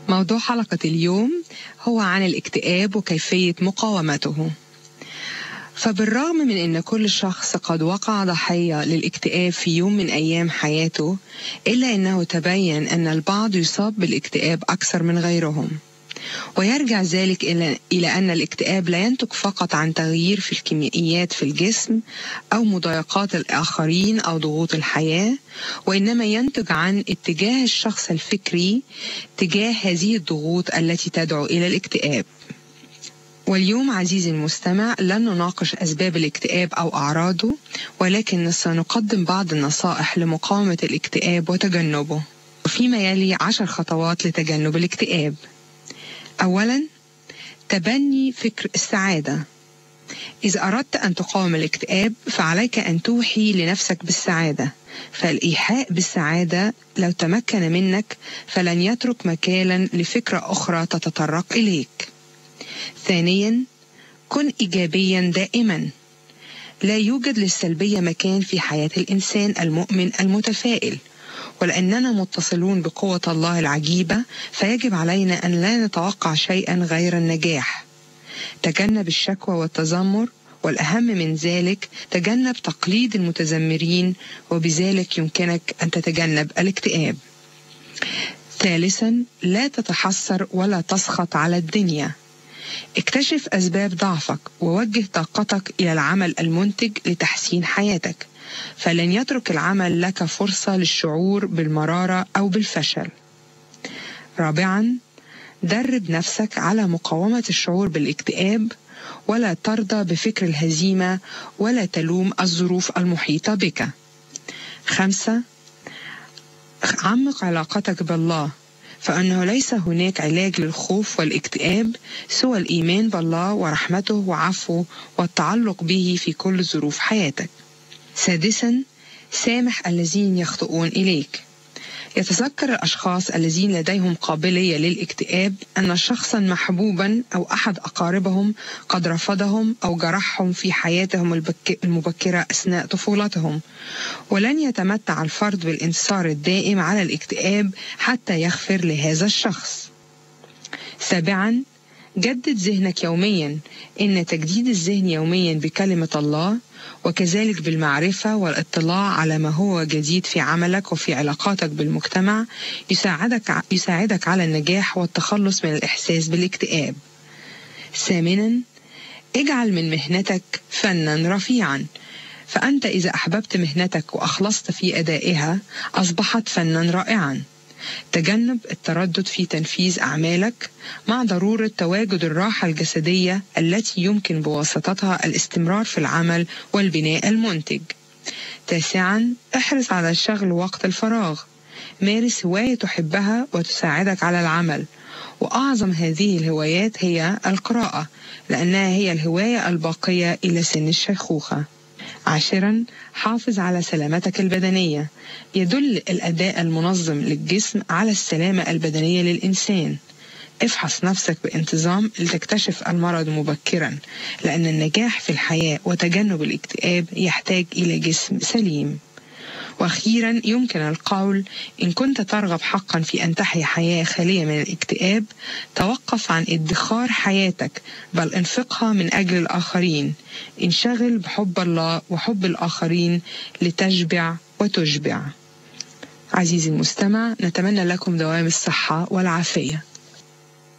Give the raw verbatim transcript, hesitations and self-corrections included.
موضوع حلقة اليوم هو عن الاكتئاب وكيفية مقاومته. فبالرغم من أن كل شخص قد وقع ضحية للاكتئاب في يوم من أيام حياته، إلا أنه تبين أن البعض يصاب بالاكتئاب أكثر من غيرهم. ويرجع ذلك إلى أن الاكتئاب لا ينتج فقط عن تغيير في الكيميائيات في الجسم أو مضايقات الآخرين أو ضغوط الحياة، وإنما ينتج عن اتجاه الشخص الفكري تجاه هذه الضغوط التي تدعو إلى الاكتئاب. واليوم عزيزي المستمع لن نناقش أسباب الاكتئاب أو أعراضه، ولكن سنقدم بعض النصائح لمقاومة الاكتئاب وتجنبه، وفيما يلي عشر خطوات لتجنب الاكتئاب. أولاً، تبني فكر السعادة. إذا أردت أن تقاوم الاكتئاب فعليك أن توحي لنفسك بالسعادة، فالإيحاء بالسعادة لو تمكن منك فلن يترك مكانا لفكرة أخرى تتطرق إليك. ثانياً، كن إيجابياً دائماً. لا يوجد للسلبية مكان في حياة الإنسان المؤمن المتفائل، ولأننا متصلون بقوة الله العجيبة فيجب علينا أن لا نتوقع شيئا غير النجاح. تجنب الشكوى والتذمر، والأهم من ذلك تجنب تقليد المتذمرين، وبذلك يمكنك أن تتجنب الاكتئاب. ثالثا، لا تتحسر ولا تسخط على الدنيا. اكتشف أسباب ضعفك ووجه طاقتك إلى العمل المنتج لتحسين حياتك، فلن يترك العمل لك فرصة للشعور بالمرارة أو بالفشل. رابعاً، درب نفسك على مقاومة الشعور بالاكتئاب، ولا ترضى بفكر الهزيمة ولا تلوم الظروف المحيطة بك. خمسة، عمق علاقتك بالله، فإنه ليس هناك علاج للخوف والاكتئاب سوى الإيمان بالله ورحمته وعفوه والتعلق به في كل ظروف حياتك. سادساً، سامح الذين يخطئون إليك. يتذكر الأشخاص الذين لديهم قابلية للاكتئاب أن شخصاً محبوباً أو أحد أقاربهم قد رفضهم أو جرحهم في حياتهم المبكرة أثناء طفولتهم، ولن يتمتع الفرد بالانتصار الدائم على الاكتئاب حتى يغفر لهذا الشخص. سابعاً، جدد ذهنك يومياً. إن تجديد الذهن يومياً بكلمة الله وكذلك بالمعرفة والاطلاع على ما هو جديد في عملك وفي علاقاتك بالمجتمع يساعدك يساعدك على النجاح والتخلص من الإحساس بالاكتئاب. ثامناً، اجعل من مهنتك فناً رفيعاً، فأنت إذا أحببت مهنتك وأخلصت في أدائها أصبحت فناً رائعاً. تجنب التردد في تنفيذ أعمالك، مع ضرورة تواجد الراحة الجسدية التي يمكن بواسطتها الاستمرار في العمل والبناء المنتج. تاسعاً، احرص على شغل وقت الفراغ. مارس هواية تحبها وتساعدك على العمل، وأعظم هذه الهوايات هي القراءة، لأنها هي الهواية الباقية إلى سن الشيخوخة. عاشراً، حافظ على سلامتك البدنية. يدل الأداء المنظم للجسم على السلامة البدنية للإنسان. افحص نفسك بانتظام لتكتشف المرض مبكراً، لأن النجاح في الحياة وتجنب الاكتئاب يحتاج إلى جسم سليم. وأخيراً، يمكن القول: إن كنت ترغب حقاً في أن تحيا حياة خالية من الاكتئاب، توقف عن ادخار حياتك، بل انفقها من أجل الآخرين. انشغل بحب الله وحب الآخرين لتشبع وتشبع. عزيزي المستمع، نتمنى لكم دوام الصحة والعافية.